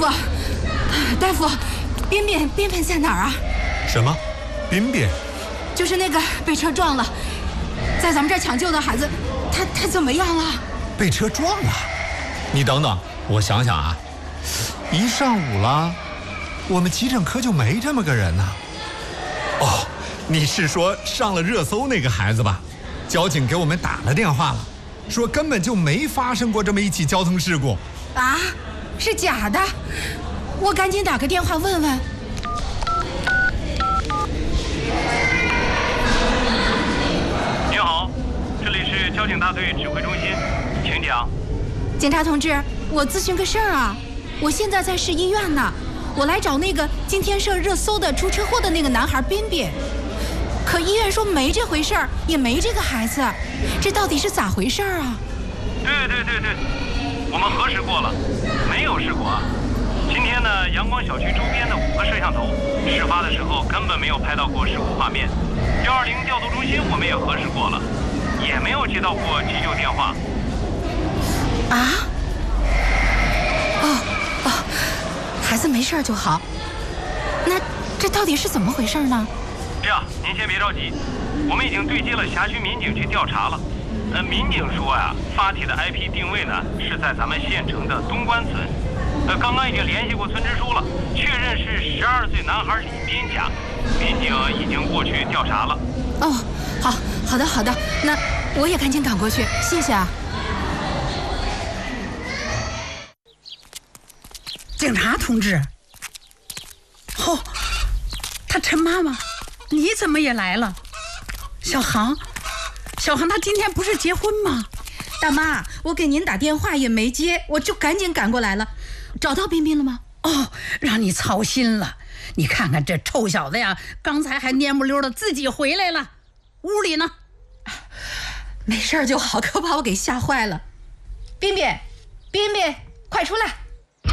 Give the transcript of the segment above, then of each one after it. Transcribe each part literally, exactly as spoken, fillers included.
夫，大夫，彬彬彬彬在哪儿啊？ 什么？彬彬？ 就是那个被车撞了，在咱们这儿抢救的孩子，他他怎么样了？ 被车撞了？你等等，我想想啊，一上午了，我们急诊科就没这么个人呢。哦，你是说上了热搜那个孩子吧？交警给我们打了电话了，说根本就没发生过这么一起交通事故。 啊，是假的？我赶紧打个电话问问。 您好，这里是交警大队指挥中心，请讲。 警察同志，我咨询个事儿啊，我现在在市医院呢，我来找那个今天上热搜的出车祸的那个男孩彬彬，可医院说没这回事儿，也没这个孩子，这到底是咋回事儿啊？ 对对对对，我们核实过了，没有事故啊。今天呢，阳光小区周边的五个摄像头，事发的时候根本没有拍到过事故画面。一二零调度中心我们也核实过了，也没有接到过急救电话。 啊？哦哦，孩子没事就好。那这到底是怎么回事呢？ 这样，您先别着急，我们已经对接了辖区民警去调查了。呃，民警说呀、啊，发帖的 I P 定位呢是在咱们县城的东关村。呃，刚刚已经联系过村支书了，确认是十二岁男孩李斌家，民警已经过去调查了。 哦，好，好的，好的，那我也赶紧赶过去，谢谢啊。 警察同志，哦，他陈妈妈，你怎么也来了？小航，小航他今天不是结婚吗？ 大妈，我给您打电话也没接，我就赶紧赶过来了。找到彬彬了吗？ 哦，让你操心了。你看看这臭小子呀，刚才还蔫不溜的自己回来了，屋里呢。 没事就好，可把我给吓坏了。彬彬，彬彬，快出来！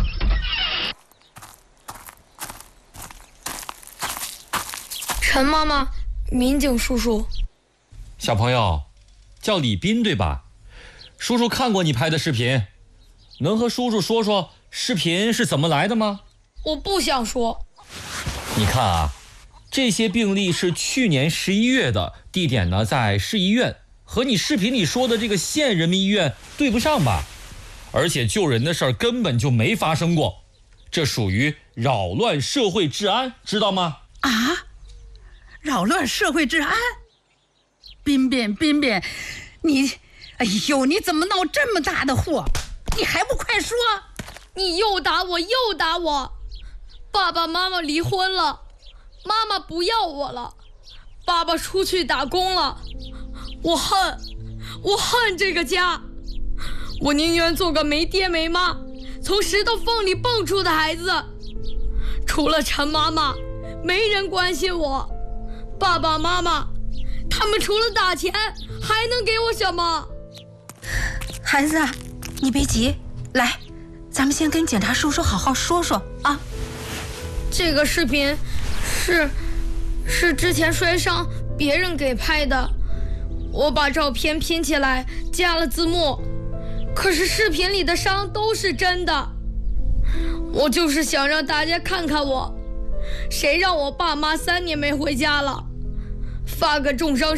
陈妈妈，民警叔叔。 小朋友，叫李斌对吧？叔叔看过你拍的视频，能和叔叔说说视频是怎么来的吗？ 我不想说。 你看啊，这些病例是去年十一月的，地点呢在市医院，和你视频里说的这个县人民医院对不上吧？而且救人的事儿根本就没发生过，这属于扰乱社会治安，知道吗？ 啊，扰乱社会治安？彬彬，彬彬，你，哎呦，你怎么闹这么大的祸？你还不快说！ 你又打我，又打我！爸爸妈妈离婚了，妈妈不要我了，爸爸出去打工了，我恨，我恨这个家，我宁愿做个没爹没妈，从石头缝里蹦出的孩子。除了陈妈妈，没人关心我。爸爸妈妈，他们除了打钱，还能给我什么？ 孩子，你别急，来，咱们先跟警察叔叔好好说说啊。 这个视频是是之前摔伤别人给拍的，我把照片拼起来加了字幕，可是视频里的伤都是真的。我就是想让大家看看我，谁让我爸妈三年没回家了，发个重伤